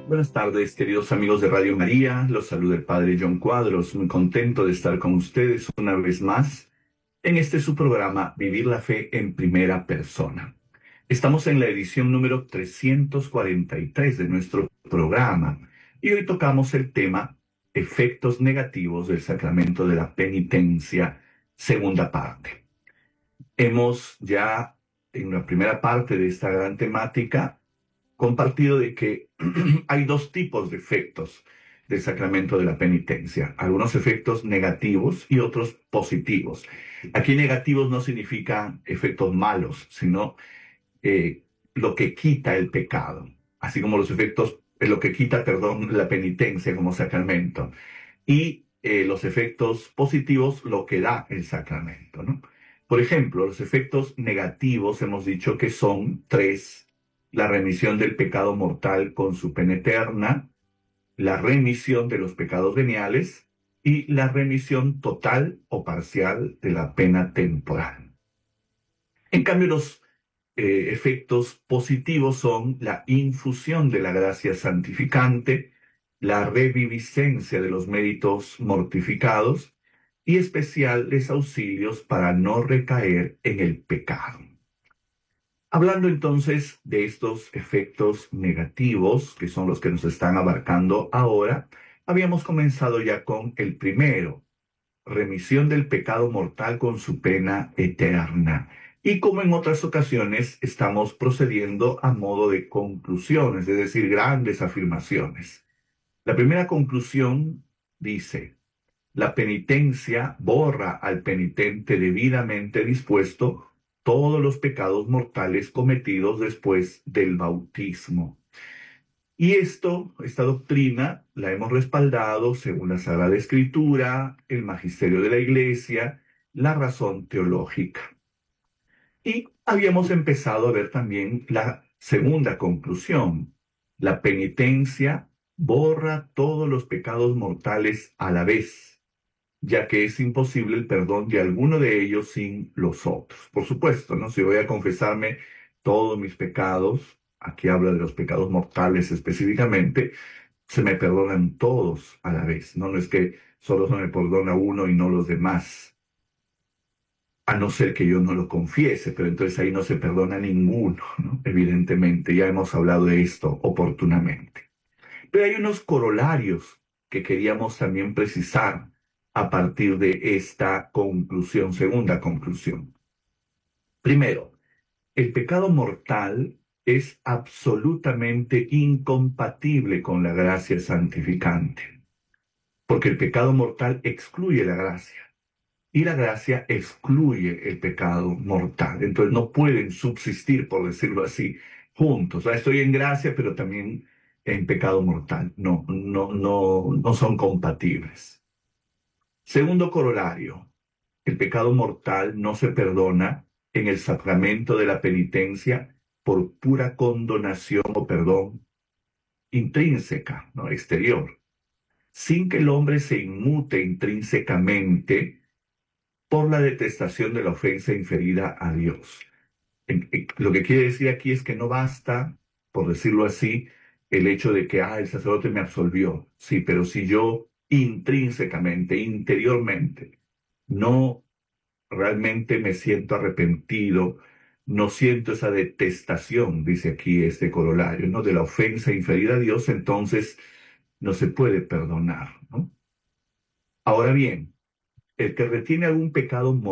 Buenas tardes, queridos amigos de Radio María. Los saluda el Padre John Cuadros. Muy contento de estar con ustedes una vez más en este su programa Vivir la Fe en Primera Persona. Estamos en la edición número 343 de nuestro programa y hoy tocamos el tema Efectos negativos del sacramento de la penitencia, segunda parte. Hemos ya en la primera parte de esta gran temática compartido de que hay dos tipos de efectos del sacramento de la penitencia, algunos efectos negativos y otros positivos. Aquí negativos no significan efectos malos, sino lo que quita el pecado, así como los efectos, lo que quita, perdón, la penitencia como sacramento, y los efectos positivos, lo que da el sacramento, ¿no? Por ejemplo, los efectos negativos hemos dicho que son tres: la remisión del pecado mortal con su pena eterna, la remisión de los pecados veniales y la remisión total o parcial de la pena temporal. En cambio, los efectos positivos son la infusión de la gracia santificante, la reviviscencia de los méritos mortificados y especiales auxilios para no recaer en el pecado. Hablando entonces de estos efectos negativos, que son los que nos están abarcando ahora, habíamos comenzado ya con el primero: remisión del pecado mortal con su pena eterna. Y como en otras ocasiones, estamos procediendo a modo de conclusiones, es decir, grandes afirmaciones. La primera conclusión dice: la penitencia borra al penitente debidamente dispuesto todos los pecados mortales cometidos después del bautismo. Y esta doctrina la hemos respaldado según la Sagrada Escritura, el magisterio de la Iglesia, la razón teológica. Y habíamos empezado a ver también la segunda conclusión: la penitencia borra todos los pecados mortales a la vez, ya que es imposible el perdón de alguno de ellos sin los otros. Por supuesto, ¿no? Si voy a confesarme todos mis pecados, aquí habla de los pecados mortales específicamente, se me perdonan todos a la vez, ¿no? No es que solo se me perdona uno y no los demás, a no ser que yo no lo confiese, pero entonces ahí no se perdona ninguno, ¿no? Evidentemente, ya hemos hablado de esto oportunamente. Pero hay unos corolarios que queríamos también precisar a partir de esta conclusión, segunda conclusión. Primero, el pecado mortal es absolutamente incompatible con la gracia santificante, porque el pecado mortal excluye la gracia y la gracia excluye el pecado mortal. Entonces no pueden subsistir, por decirlo así, juntos. Estoy en gracia, pero también en pecado mortal. No, no, no, no son compatibles. Segundo corolario: el pecado mortal no se perdona en el sacramento de la penitencia por pura condonación o perdón intrínseca, ¿no? Exterior, sin que el hombre se inmute intrínsecamente por la detestación de la ofensa inferida a Dios. Lo que quiere decir aquí es que no basta, por decirlo así, el hecho de que el sacerdote me absolvió. Sí, pero si yo intrínsecamente, interiormente, no realmente me siento arrepentido, no siento esa detestación, dice aquí este corolario, ¿no? De la ofensa inferida a Dios, entonces no se puede perdonar, ¿no? Ahora bien, el que retiene algún pecado